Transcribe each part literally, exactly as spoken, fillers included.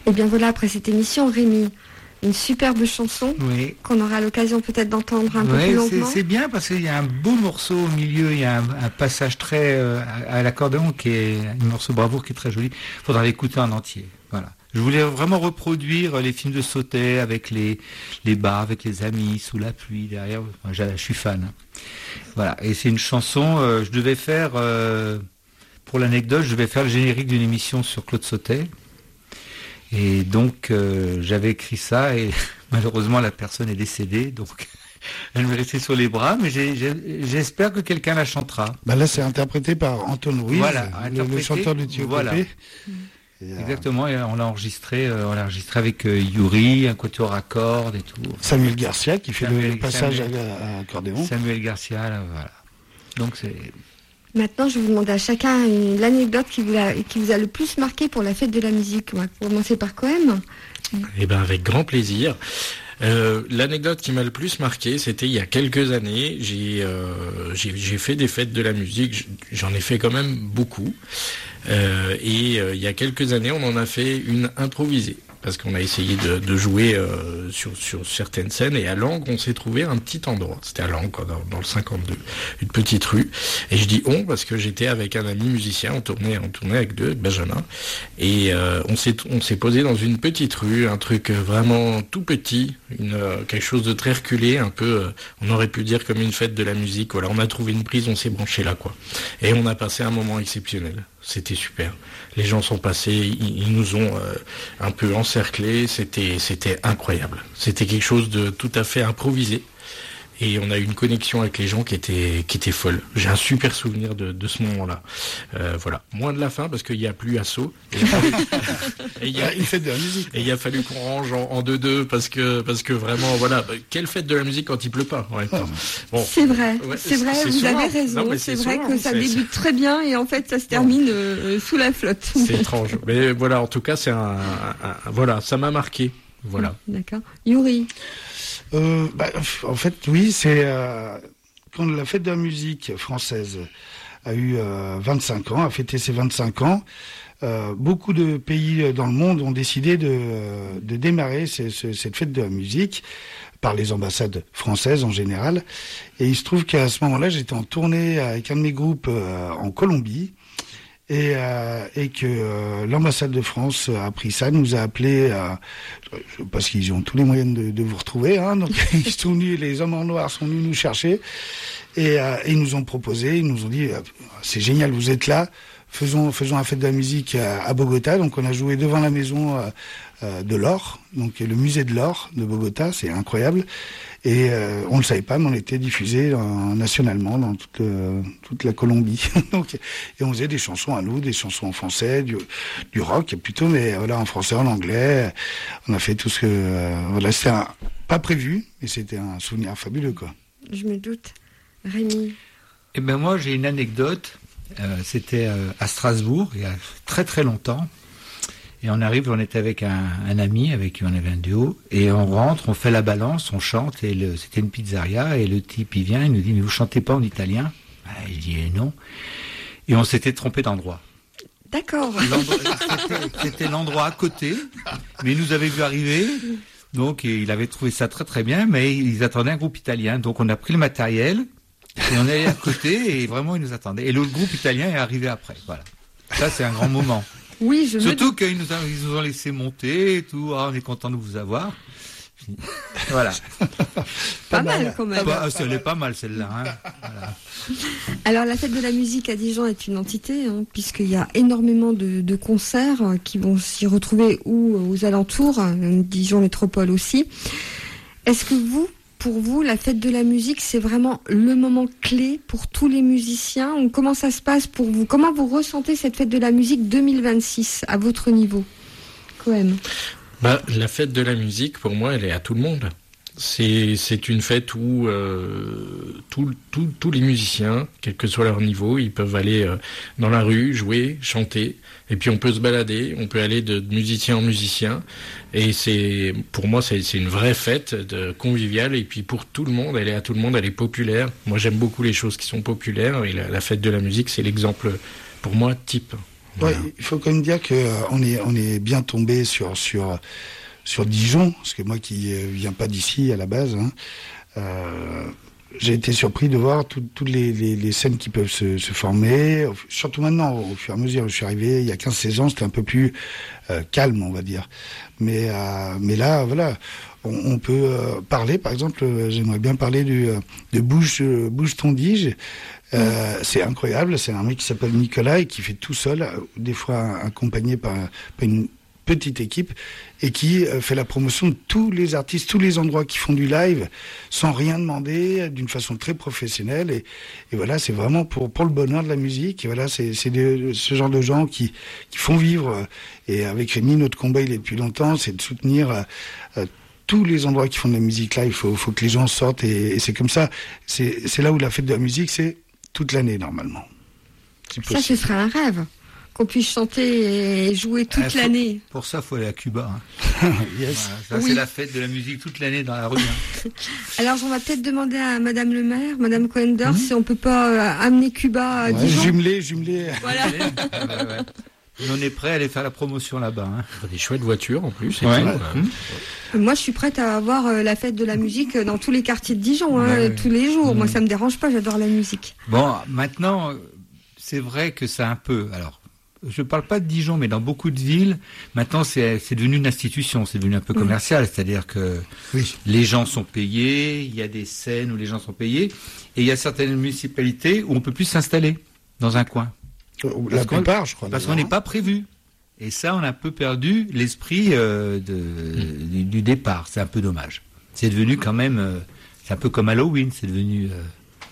Et bien voilà, après cette émission, Rémi, une superbe chanson oui. qu'on aura l'occasion peut-être d'entendre un oui, peu plus longuement. C'est, c'est bien parce qu'il y a un beau morceau au milieu, il y a un, un passage très euh, à, à l'accordéon qui est un morceau bravoure qui est très joli. Il faudra l'écouter en entier. Voilà. Je voulais vraiment reproduire les films de Sautet avec les, les bars, avec les amis, sous la pluie, derrière. Enfin, je, je suis fan. Voilà. Et c'est une chanson, euh, je devais faire, euh, pour l'anecdote, je devais faire le générique d'une émission sur Claude Sautet. Et donc, euh, j'avais écrit ça et malheureusement, la personne est décédée. Donc, elle me restait sur les bras, mais j'ai, j'ai, j'espère que quelqu'un la chantera. Bah là, c'est interprété par Anton Ruiz, voilà, le, le chanteur du Tio voilà. Copé. Et exactement, et on l'a enregistré, euh, on l'a enregistré avec euh, Yuri, un quatuor à cordes et tout. Samuel Garcia qui fait Samuel, le passage Samuel, à, à accordéon. Samuel Garcia, là, voilà. Donc c'est. Maintenant, je vais vous demander à chacun une, l'anecdote qui vous, a, qui vous a le plus marqué pour la fête de la musique. On va commencer par Coem. Eh ben, avec grand plaisir. Euh, l'anecdote qui m'a le plus marqué, c'était il y a quelques années. J'ai, euh, j'ai, j'ai fait des fêtes de la musique. J'en ai fait quand même beaucoup. Euh, et euh, il y a quelques années, on en a fait une improvisée. Parce qu'on a essayé de, de jouer euh, sur, sur certaines scènes, et à Langres, on s'est trouvé un petit endroit. C'était à Langres, quoi, dans, dans le cinquante-deux, une petite rue. Et je dis on parce que j'étais avec un ami musicien, on tournait, on tournait avec deux, Benjamin, et euh, on s'est, on s'est posé dans une petite rue, un truc vraiment tout petit, une, euh, quelque chose de très reculé, un peu, euh, on aurait pu dire comme une fête de la musique. Voilà, on a trouvé une prise, on s'est branché là, quoi. Et on a passé un moment exceptionnel. C'était super. Les gens sont passés, ils, ils nous ont euh, un peu encerclés. C'était, c'était incroyable. C'était quelque chose de tout à fait improvisé. Et on a eu une connexion avec les gens qui était, qui était folle. J'ai un super souvenir de, de ce moment-là. Euh, voilà. Moins de la fin parce qu'il n'y a plus assaut. Et il y a une fête de la musique. Et il a fallu qu'on range en, en deux deux parce que, parce que vraiment, voilà. Bah, quelle fête de la musique quand il pleut pas, en même temps. Bon. C'est vrai. Ouais, c'est vrai, c'est vous souvent. avez raison. Non, c'est, c'est vrai souvent, que ça c'est, débute très bien et en fait, ça se termine euh, sous la flotte. C'est étrange. Mais voilà, en tout cas, c'est un, un, un voilà, ça m'a marqué. Voilà. D'accord. Yuri. Euh, bah, en fait, oui, c'est euh, quand la fête de la musique française a eu euh, vingt-cinq ans, a fêté ses vingt-cinq ans. Euh, beaucoup de pays dans le monde ont décidé de, de démarrer ces, ces, cette fête de la musique par les ambassades françaises en général. Et il se trouve qu'à ce moment-là, j'étais en tournée avec un de mes groupes euh, en Colombie. Et, euh, et que euh, l'ambassade de France a pris ça, nous a appelé euh, parce qu'ils ont tous les moyens de, de vous retrouver, hein, donc ils sont venus, les hommes en noir sont venus nous chercher et, euh, et ils nous ont proposé, ils nous ont dit euh, c'est génial, vous êtes là, faisons faisons la fête de la musique à, à Bogota. Donc on a joué devant la maison euh, euh, de l'or, donc le musée de l'or de Bogota, c'est incroyable. Et euh, on ne le savait pas, mais on était diffusé euh, nationalement dans toute, euh, toute la Colombie. Donc, et on faisait des chansons à nous, des chansons en français, du, du rock plutôt, mais voilà, en français, en anglais. On a fait tout ce que... Euh, voilà, c'était un, pas prévu, mais c'était un souvenir fabuleux, quoi. Je me doute. Rémi. Eh ben moi, j'ai une anecdote. Euh, c'était euh, à Strasbourg, il y a très très longtemps. Et on arrive, on était avec un, un ami, avec qui on avait un duo, et on rentre, on fait la balance, on chante, et le, c'était une pizzeria, et le type, il vient, il nous dit, mais vous chantez pas en italien? Ben, je dis, eh non. Et on s'était trompé d'endroit. D'accord. C'était, c'était l'endroit à côté, mais il nous avait vu arriver, donc il avait trouvé ça très très bien, mais ils attendaient un groupe italien, donc on a pris le matériel, et on est allé à côté, et vraiment ils nous attendaient. Et l'autre groupe italien est arrivé après, voilà. Ça, c'est un grand moment. Oui, je Surtout me... qu'ils nous, a, ils nous ont laissé monter et tout. Ah, on est content de vous avoir. Voilà. Pas, pas mal, mal quand même. Bah, elle est pas mal celle-là. Hein. Voilà. Alors la fête de la musique à Dijon est une entité, hein, puisqu'il y a énormément de, de concerts qui vont s'y retrouver ou aux alentours, Dijon Métropole aussi. Est-ce que vous, pour vous, la fête de la musique, c'est vraiment le moment clé pour tous les musiciens? Comment ça se passe pour vous? Comment vous ressentez cette fête de la musique deux mille vingt-six à votre niveau? Coem. Bah, la fête de la musique, pour moi, elle est à tout le monde. C'est, c'est une fête où euh, tous tout, tout les musiciens, quel que soit leur niveau, ils peuvent aller euh, dans la rue, jouer, chanter, et puis on peut se balader, on peut aller de, de musicien en musicien, et c'est, pour moi, c'est, c'est une vraie fête de, conviviale, et puis pour tout le monde, elle est à tout le monde, elle est populaire. Moi, j'aime beaucoup les choses qui sont populaires, et la, la fête de la musique, c'est l'exemple, pour moi, type. Voilà. Ouais, il faut quand même dire que euh, on est on est bien tombé sur sur sur Dijon, parce que moi qui euh, viens pas d'ici à la base, hein, euh, j'ai été surpris de voir toutes tout les, les, les scènes qui peuvent se, se former, surtout maintenant, au fur et à mesure où je suis arrivé, il y a quinze seize ans, c'était un peu plus euh, calme, on va dire. Mais, euh, mais là, voilà, on, on peut euh, parler, par exemple, euh, j'aimerais bien parler du, euh, de Bouge, euh, Bouge ton Dige. Euh, mmh. C'est incroyable, c'est un mec qui s'appelle Nicolas et qui fait tout seul, des fois accompagné par, par une petite équipe, et qui fait la promotion de tous les artistes, tous les endroits qui font du live, sans rien demander, d'une façon très professionnelle. Et, et voilà, c'est vraiment pour pour le bonheur de la musique. Et voilà, c'est c'est de, ce genre de gens qui qui font vivre. Et avec Rémi, notre combat, il est depuis longtemps, c'est de soutenir euh, tous les endroits qui font de la musique live. Il faut faut que les gens sortent, et, et c'est comme ça. C'est c'est là où la fête de la musique, c'est toute l'année normalement. Ça, ce serait un rêve. Qu'on puisse chanter et jouer toute ah, faut, l'année. Pour ça, il faut aller à Cuba. Hein. Yes. Voilà, ça, oui. C'est la fête de la musique toute l'année dans la rue. Hein. Alors, on va peut-être demander à Madame le maire, Madame Coender, mmh. si on peut pas euh, amener Cuba à ouais, Dijon. Jumelé, jumelé. Voilà. ouais, ouais. On est prêt à aller faire la promotion là-bas. Hein. Des chouettes voitures en plus. Ouais. Tout, mmh. Moi, je suis prête à avoir euh, la fête de la musique dans tous les quartiers de Dijon, hein, ouais, tous les jours. Mmh. Moi, ça me dérange pas, j'adore la musique. Bon, maintenant, c'est vrai que ça un peu... Alors, je ne parle pas de Dijon, mais dans beaucoup de villes, maintenant c'est, c'est devenu une institution, c'est devenu un peu commercial, mmh. c'est-à-dire que oui. les gens sont payés, il y a des scènes où les gens sont payés, et il y a certaines municipalités où on ne peut plus s'installer dans un coin. La plupart, je crois. Parce qu'on n'est pas prévu. Et ça, on a un peu perdu l'esprit euh, de, mmh. du, du départ, c'est un peu dommage. C'est devenu quand même, euh, c'est un peu comme Halloween, c'est devenu... Euh,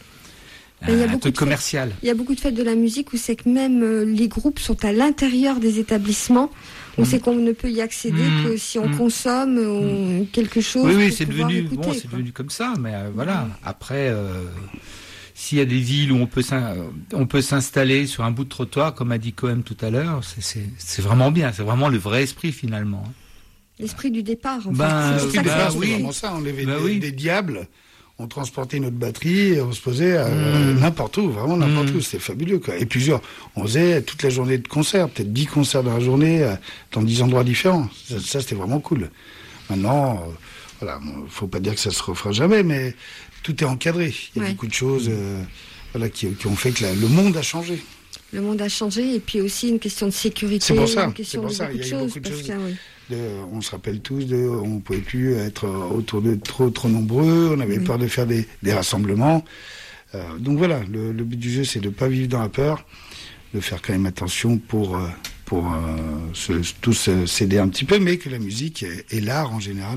Il y a un truc commercial. Il y a beaucoup de fêtes de la musique où c'est que même euh, les groupes sont à l'intérieur des établissements. On mmh. sait qu'on ne peut y accéder mmh. que si on mmh. consomme euh, quelque chose. Oui, oui, c'est devenu, écouter, bon, c'est devenu comme ça. Mais euh, voilà. Après, euh, s'il y a des villes où on peut, on peut s'installer sur un bout de trottoir, comme a dit Cohen tout à l'heure, c'est, c'est, c'est vraiment bien. C'est vraiment le vrai esprit finalement. L'esprit du départ. En ben, fait. C'est, c'est, bah, oui. c'est vraiment ça. On avait ben, des, oui. des diables. On transportait notre batterie et on se posait à, mmh. n'importe où, vraiment n'importe mmh. où. C'était fabuleux, quoi. Et plusieurs, on faisait toute la journée de concerts, peut-être dix concerts dans la journée, dans dix endroits différents. Ça, ça c'était vraiment cool. Maintenant, euh, voilà, faut pas dire que ça se refera jamais, mais tout est encadré. Il y a ouais. beaucoup de choses euh, voilà, qui, qui ont fait que la, le monde a changé. Le monde a changé, et puis aussi une question de sécurité. C'est pour ça. Une question c'est pour de ça. Il y a eu choses, beaucoup de choses. Que, oui. De, on se rappelle tous, de, on ne pouvait plus être autour de trop trop nombreux, on avait oui. peur de faire des, des rassemblements. Euh, donc voilà, le, le but du jeu, c'est de ne pas vivre dans la peur, de faire quand même attention pour, pour euh, se, tous s'aider un petit peu, mais que la musique et, et l'art en général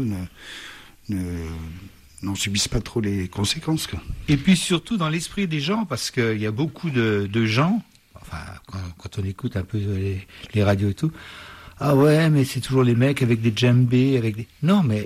ne, ne, n'en subissent pas trop les conséquences, quoi. Et puis surtout dans l'esprit des gens, parce qu'il y a beaucoup de, de gens, enfin quand, quand on écoute un peu les, les radios et tout, ah ouais, mais c'est toujours les mecs avec des djembés, avec des... Non, mais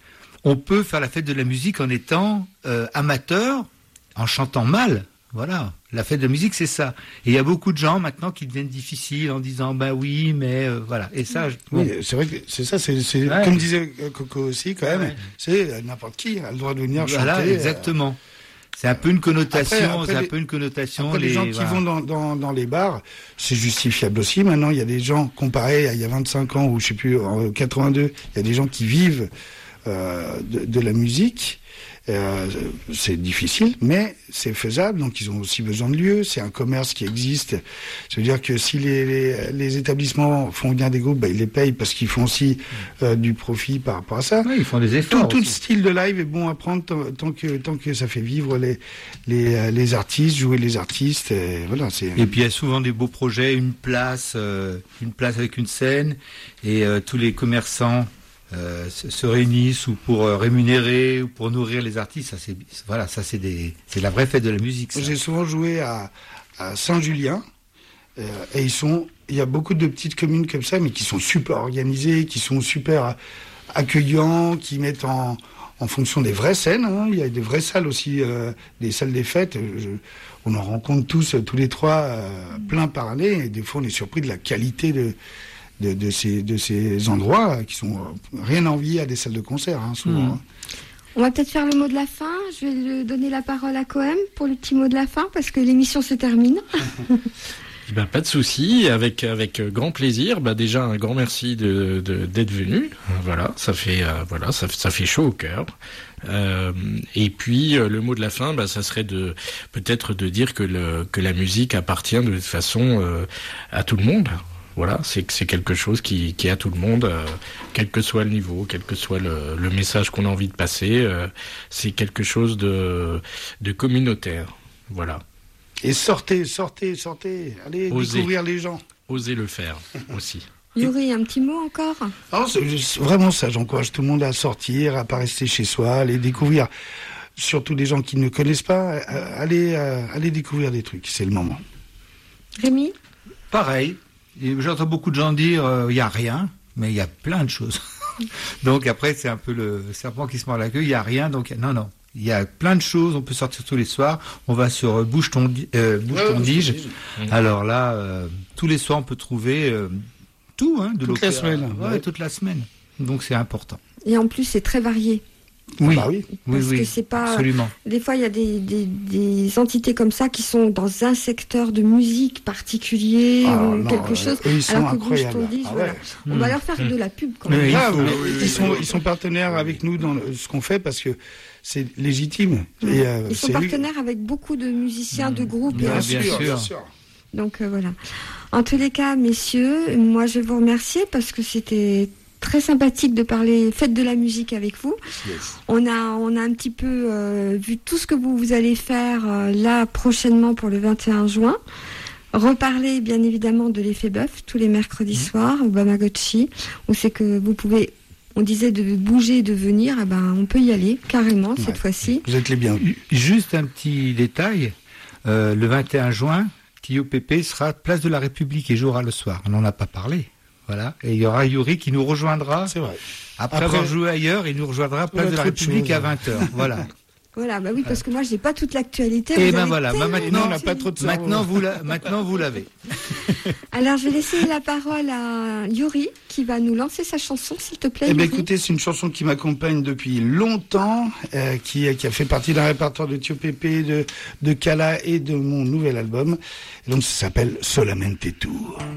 on peut faire la fête de la musique en étant euh, amateur, en chantant mal. Voilà, la fête de la musique, c'est ça. Et il y a beaucoup de gens maintenant qui deviennent difficiles en disant, bah oui, mais euh, voilà. Et ça, je... oui, c'est vrai que c'est ça, c'est, c'est ouais. comme disait Coco aussi, quand même, ouais. c'est n'importe qui a le droit de venir voilà, chanter. Voilà, exactement. Euh... C'est un peu une connotation, après, après c'est les, un peu une connotation. Après, les, les gens voilà. qui vont dans, dans, dans les bars, c'est justifiable aussi. Maintenant, il y a des gens, comparés à il y a vingt-cinq ans, ou je sais plus, en quatre-vingt-deux, il y a des gens qui vivent euh, de, de la musique. Euh, c'est difficile, mais c'est faisable. Donc, ils ont aussi besoin de lieux. C'est un commerce qui existe. Ça veut dire que si les, les, les établissements font bien des groupes, bah, ils les payent parce qu'ils font aussi euh, du profit par rapport à ça. Oui, ils font des efforts. Tout, tout style de live est bon à prendre tant, tant que tant que ça fait vivre les les, les artistes, jouer les artistes. Et voilà. C'est. Et puis il y a souvent des beaux projets, une place, euh, une place avec une scène, et euh, tous les commerçants. Euh, se réunissent ou pour euh, rémunérer ou pour nourrir les artistes, ça c'est voilà, ça c'est des c'est la vraie fête de la musique. Ça. J'ai souvent joué à, à Saint-Julien euh, et ils sont il y a beaucoup de petites communes comme ça, mais qui sont super organisées, qui sont super accueillants, qui mettent en en fonction des vraies scènes. Hein. Il y a des vraies salles aussi, euh, des salles des fêtes. Je, on en rencontre tous tous les trois euh, plein par année et des fois on est surpris de la qualité de De, de, ces, de ces endroits qui sont rien enviés à des salles de concert, hein, souvent. Mmh. On va peut-être faire le mot de la fin. Je vais le donner la parole à Cohen pour le petit mot de la fin, parce que l'émission se termine. Ben, pas de souci, avec avec grand plaisir. Ben, déjà un grand merci de, de d'être venu. Voilà, ça fait euh, voilà, ça, ça fait chaud au cœur. Euh, et puis euh, le mot de la fin, ben, ça serait de peut-être de dire que le que la musique appartient de toute façon euh, à tout le monde. Voilà, c'est c'est quelque chose qui qui est à tout le monde, euh, quel que soit le niveau, quel que soit le, le message qu'on a envie de passer. Euh, c'est quelque chose de de communautaire. Voilà. Et sortez, sortez, sortez. Allez Osez. découvrir les gens. Osez le faire aussi. Yuri, un petit mot encore? Non, c'est c'est vraiment ça. J'encourage tout le monde à sortir, à pas rester chez soi, à aller découvrir. Surtout des gens qui ne connaissent pas, euh, aller, euh, aller découvrir des trucs. C'est le moment. Rémi? Pareil. Et j'entends beaucoup de gens dire il euh, y a rien, mais il y a plein de choses. Donc après c'est un peu le serpent qui se mord la queue. Il y a rien, donc non non. Il y a plein de choses. On peut sortir tous les soirs. On va sur euh, Bouge ton euh, Bouge Ouais, ton Dige. Dige. Alors là, euh, tous les soirs on peut trouver euh, tout, hein, de Toute la l'opéra. semaine. Ouais, Ouais. toute la semaine. Donc c'est important. Et en plus, c'est très varié. Oui, Bah oui. oui, Parce oui, que c'est pas. absolument. Des fois, il y a des, des, des entités comme ça qui sont dans un secteur de musique particulier Ah, ou non, quelque euh, chose. eux, ils sont alors que Bouge incroyables. ton Dige, Ah voilà. ouais. On va leur faire de la pub quand Mais même. oui. Ah, faut, mais oui, ils, oui, sont, oui. ils sont partenaires avec nous dans le- ce qu'on fait parce que c'est légitime. Et, euh, Ils sont c'est lui- partenaires avec beaucoup de musiciens, de groupes. et Bien Bien, ainsi de sûr, sûr. bien suite. sûr. Donc euh, voilà. En tous les cas, messieurs, moi je vais vous remercier parce que c'était très sympathique de parler fête de la musique avec vous. Yes. On a, on a un petit peu euh, vu tout ce que vous, vous allez faire euh, là prochainement pour le vingt et un juin. Reparler bien évidemment de l'effet bœuf tous les mercredis soirs au Bamagotchi, où c'est que vous pouvez, on disait de bouger, de venir, eh ben on peut y aller carrément cette Ouais. fois-ci. Vous êtes les bienvenus. Juste un petit détail. Euh, le vingt et un juin, Tio Pépé sera place de la République et jouera le soir. On n'en a pas parlé. Voilà. Et il y aura Yuri qui nous rejoindra. C'est vrai. Après, Après- avoir joué ailleurs, il nous rejoindra place Ouais, de la trop de République choses. à vingt heures. Voilà. Voilà, bah oui, parce que moi j'ai pas toute l'actualité. Et vous ben avez voilà. Bah tellement maintenant, on n'a pas trop de cerveau. maintenant vous la, maintenant vous l'avez. Alors je vais laisser la parole à Yuri qui va nous lancer sa chanson, s'il te plaît. Eh bien, Yuri. écoutez, c'est une chanson qui m'accompagne depuis longtemps, euh, qui, qui a fait partie d'un répertoire de Tio Pépé, de, de Kala et de mon nouvel album. Et donc, ça s'appelle Solamente Tu.